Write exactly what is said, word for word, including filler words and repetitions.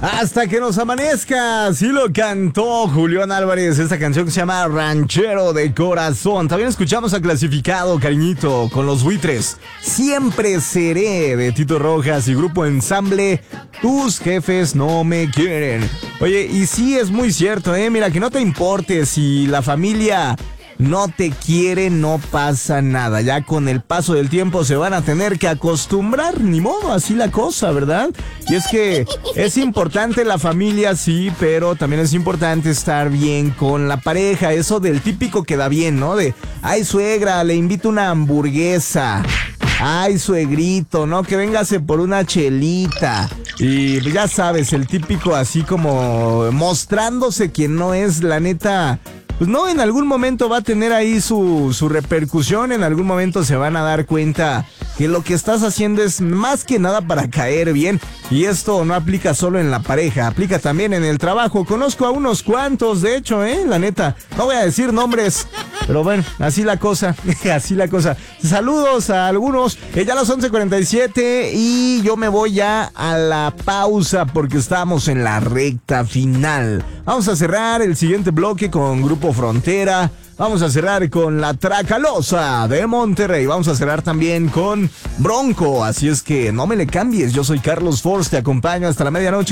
Hasta que nos amanezca, sí lo cantó Julián Álvarez, esta canción que se llama Ranchero de Corazón. También escuchamos a Clasificado, cariñito, con Los Buitres. Siempre seré, de Tito Rojas y Grupo Ensamble, Tus Jefes No Me Quieren. Oye, y sí es muy cierto, eh, mira, que no te importe si la familia no te quiere, no pasa nada. Ya con el paso del tiempo se van a tener que acostumbrar, ni modo, así la cosa, ¿verdad? Y es que es importante la familia, sí, pero también es importante estar bien con la pareja. Eso del típico queda bien, ¿no? De, ay, suegra, le invito una hamburguesa. Ay, suegrito, ¿no? Que véngase por una chelita. Y ya sabes, el típico así como mostrándose quien no es, la neta. Pues no, en algún momento va a tener ahí su, su repercusión, en algún momento se van a dar cuenta que lo que estás haciendo es más que nada para caer bien. Y esto no aplica solo en la pareja, aplica también en el trabajo. Conozco a unos cuantos, de hecho, eh, la neta, no voy a decir nombres, pero bueno, así la cosa, así la cosa. Saludos a algunos, eh, ya las once cuarenta y siete y yo me voy ya a la pausa porque estamos en la recta final. Vamos a cerrar el siguiente bloque con Grupo Frontera. Vamos a cerrar con La Tracalosa de Monterrey. Vamos a cerrar también con Bronco. Así es que no me le cambies. Yo soy Carlos Force, te acompaño hasta la medianoche.